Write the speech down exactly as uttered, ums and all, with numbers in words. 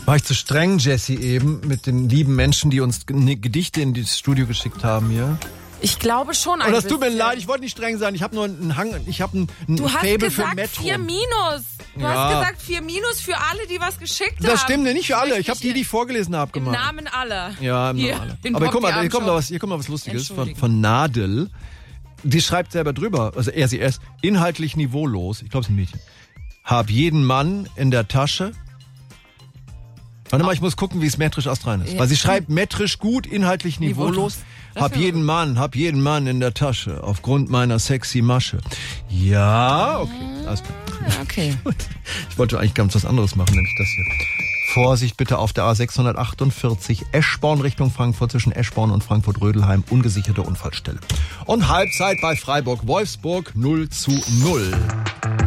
War ich zu streng, Jessie, eben mit den lieben Menschen, die uns Gedichte in das Studio geschickt haben hier? Ich glaube schon ein Und das tut mir bisschen. leid, ich wollte nicht streng sein. Ich habe nur einen Hang, ich habe ein, ein Du hast Faible für gesagt Metro. vier Minus. Du Ja. hast gesagt vier Minus für alle, die was geschickt haben. Das stimmt nicht für alle. Möchte Ich habe die, die ich vorgelesen habe, Im gemacht. Namen aller. Ja, im Hier, Namen aller. in Aber Bock guck mal, die hier kommt noch Abendschau. was, hier kommt noch was Lustiges von, Entschuldigung. von Nadel. Die schreibt selber drüber, also er, sie, es, inhaltlich niveaulos. Ich glaube, es ist ein Mädchen. Hab jeden Mann in der Tasche. Warte mal, ich muss gucken, wie es metrisch astrein ist. Ja. Weil sie schreibt metrisch gut, inhaltlich niveaulos. Niveaulos. Hab jeden Mann, hab jeden Mann in der Tasche, aufgrund meiner sexy Masche. Ja, okay, alles klar. Okay. Ich wollte eigentlich ganz was anderes machen, nämlich das hier. Vorsicht bitte auf der A sechshundertachtundvierzig, Eschborn Richtung Frankfurt, zwischen Eschborn und Frankfurt-Rödelheim, ungesicherte Unfallstelle. Und Halbzeit bei Freiburg-Wolfsburg null zu null.